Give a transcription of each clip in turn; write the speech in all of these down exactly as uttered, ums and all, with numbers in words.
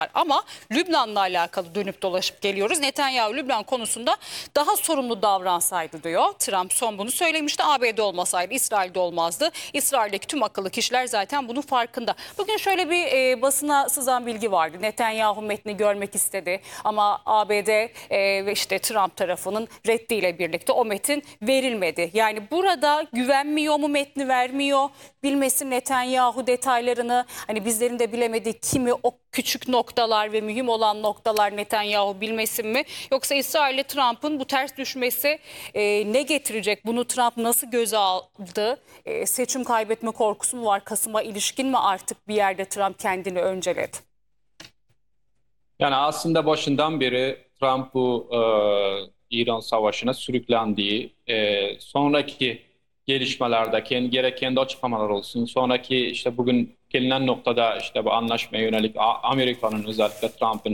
Ama Lübnan'la alakalı dönüp dolaşıp geliyoruz. Netanyahu Lübnan konusunda daha sorumlu davransaydı diyor. Trump son bunu söylemişti. A B D olmasaydı İsrail'de olmazdı. İsrail'deki tüm akıllı kişiler zaten bunun farkında. Bugün şöyle bir e, basına sızan bilgi vardı. Netanyahu metni görmek istedi ama A B D e, ve işte Trump tarafının reddiyle birlikte o metin verilmedi. Yani burada güvenmiyor mu, metni vermiyor? Bilmesin Netanyahu detaylarını, hani bizlerin de bilemediği kimi o küçük noktalar ve mühim olan noktalar Netanyahu bilmesin mi? Yoksa İsrail ile Trump'ın bu ters düşmesi e, ne getirecek? Bunu Trump nasıl göze aldı? E, seçim kaybetme korkusu mu var? Kasım'a ilişkin mi artık bir yerde Trump kendini önceledi? Yani aslında başından beri Trump bu e, İran savaşına sürüklendiği, e, sonraki gelişmelerde kendi, gerek kendi açıklamalar olsun, sonraki işte bugün gelinen noktada işte bu anlaşmaya yönelik A- Amerika'nın, özellikle Trump'ın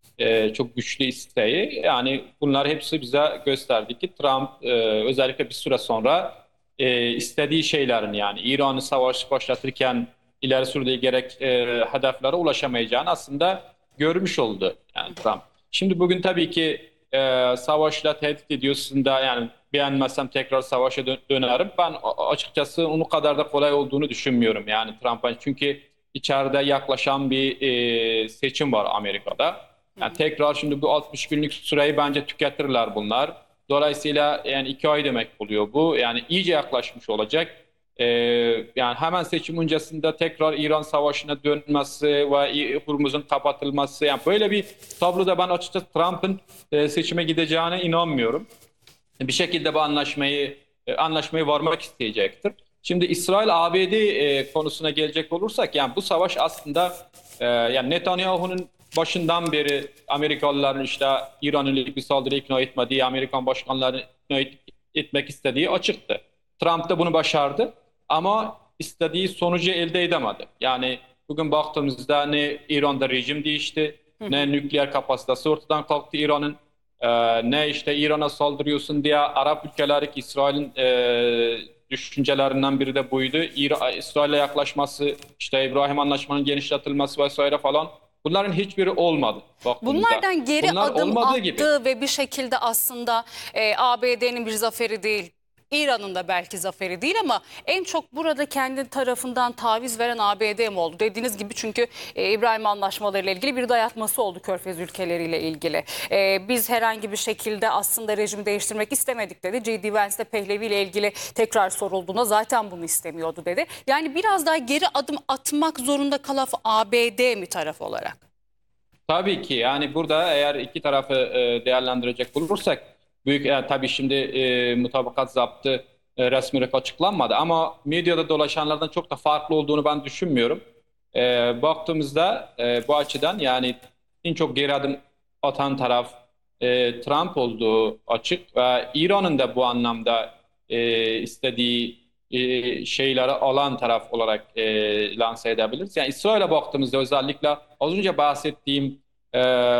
e, çok güçlü isteği, yani bunlar hepsi bize gösterdi ki Trump e, özellikle bir süre sonra e, istediği şeylerin, yani İran'ı savaş başlatırken ileri sürdüğü gerek e, hedeflere ulaşamayacağını aslında görmüş oldu yani Trump. Şimdi bugün tabii ki e, savaşla tehdit ediyorsun da, yani beğenmezsem tekrar savaşa dö- dönerim. Ben a- açıkçası onu kadar da kolay olduğunu düşünmüyorum yani Trump'ın. Çünkü içeride yaklaşan bir e, seçim var Amerika'da. Yani tekrar şimdi bu altmış günlük süreyi bence tüketirler bunlar. Dolayısıyla yani iki ay demek oluyor bu. Yani iyice yaklaşmış olacak. Ee, Yani hemen seçim öncesinde tekrar İran savaşına dönmesi ve Hormuz'un kapatılması, yani böyle bir tabloda ben açıkçası Trump'ın e, seçime gideceğine inanmıyorum. Bir şekilde bu anlaşmayı e, anlaşmayı varmak isteyecektir. Şimdi İsrail A B D e, konusuna gelecek olursak, yani bu savaş aslında e, yani Netanyahu'nun başından beri Amerikalıların işte İran'a yönelik bir saldırı ikna etmediği, Amerikan başkanlarını ikna et- etmek istediği açıktı. Trump da bunu başardı ama istediği sonucu elde edemedi. Yani bugün baktığımızda ne İran'da rejim değişti, Hı hı. ne nükleer kapasitesi ortadan kalktı İran'ın. Ee, ne işte İran'a saldırıyorsun diye Arap ülkeleri, ki İsrail'in e, düşüncelerinden biri de buydu. İra- İsrail'e yaklaşması, işte İbrahim Anlaşmanı'nın genişletilmesi vesaire falan, bunların hiçbiri olmadı baktığımızda. Bunlardan geri Bunlar adım olmadığı gibi. attı ve bir şekilde aslında e, A B D'nin bir zaferi değil, İran'ın da belki zaferi değil ama en çok burada kendi tarafından taviz veren A B D mi oldu? Dediğiniz gibi, çünkü e, İbrahim Anlaşmaları ile ilgili bir dayatması oldu Körfez ülkeleriyle ilgili. E, biz herhangi bir şekilde aslında rejimi değiştirmek istemedik dedi. J D Vance de Pehlevi ile ilgili tekrar sorulduğunda zaten bunu istemiyordu dedi. Yani biraz daha geri adım atmak zorunda kalan A B D mi taraf olarak? Tabii ki, yani burada eğer iki tarafı e, değerlendirecek olursak, büyük yani tabii şimdi e, mutabakat zaptı e, resmi olarak açıklanmadı ama medyada dolaşanlardan çok da farklı olduğunu ben düşünmüyorum. E, baktığımızda e, bu açıdan yani en çok geri adım atan taraf e, Trump olduğu açık ve İran'ın da bu anlamda e, istediği e, şeyleri alan taraf olarak e, lanse edebiliriz. Yani İsrail'e baktığımızda, özellikle az önce bahsettiğim e,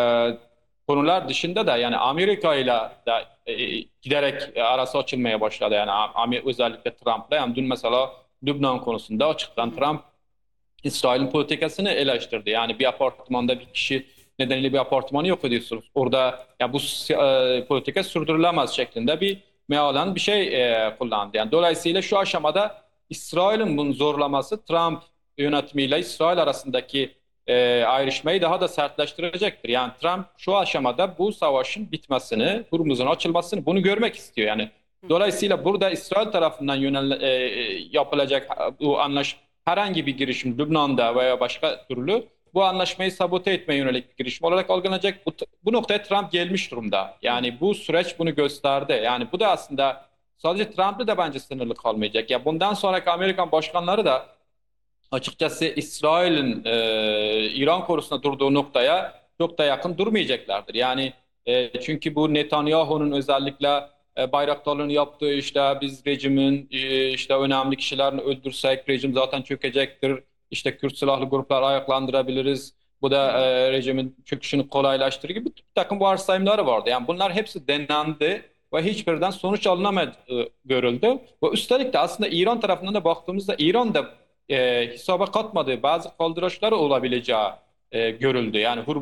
konular dışında da, yani Amerika ile de e, giderek arası açılmaya başladı. Yani Am- özellikle Trump'la. Yani dün mesela Lübnan konusunda Hı açıktan hı. Trump İsrail'in politikasını eleştirdi. Yani bir apartmanda bir kişi nedeniyle bir apartmanı yok ediyorsunuz. Orada ya bu e, politika sürdürülemez şeklinde bir mealen bir şey e, kullandı. Yani dolayısıyla şu aşamada İsrail'in bunu zorlaması Trump yönetimiyle İsrail arasındaki e, ayrışmayı daha da sertleştirecektir. Yani Trump şu aşamada bu savaşın bitmesini, Hürmüz'ün açılmasını, bunu görmek istiyor. Yani dolayısıyla burada İsrail tarafından yönel, e, e, yapılacak bu anlaş herhangi bir girişim, Lübnan'da veya başka türlü, bu anlaşmayı sabote etmeye yönelik bir girişim olarak algılanacak. Bu, bu noktaya Trump gelmiş durumda. Hı hı. Yani bu süreç bunu gösterdi. Yani bu da aslında sadece Trump'la da bence sınırlı kalmayacak. Ya bundan sonraki Amerikan başkanları da açıkçası İsrail'in e, İran konusunda durduğu noktaya çok da yakın durmayacaklardır. Yani e, çünkü bu Netanyahu'nun özellikle e, Bayraktar'ın yaptığı, işte biz rejimin e, işte önemli kişilerini öldürsek rejim zaten çökecektir. İşte Kürt silahlı gruplar ayaklandırabiliriz. Bu Hı da hı. e, rejimin çöküşünü kolaylaştırır gibi bir takım varsayımları vardı. Yani bunlar hepsi denendi ve hiçbirinden sonuç alınamadı e, görüldü. Ve üstelik de aslında İran tarafından da baktığımızda, İran da e, hesaba katmadığı bazı kaldıraçlar olabileceği e, görüldü. Yani